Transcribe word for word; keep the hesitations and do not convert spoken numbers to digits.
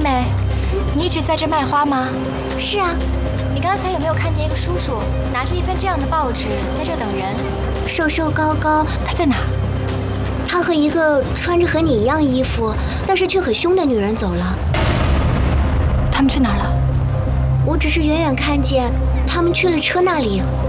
美，你一直在这卖花吗？ 是啊。 你刚才有没有看见一个叔叔拿着一份这样的报纸在这等人？ 瘦瘦高高， 他在哪？ 他和一个穿着和你一样衣服，但是却很凶的女人走了。 他们去哪儿了？ 我只是远远看见他们去了车那里。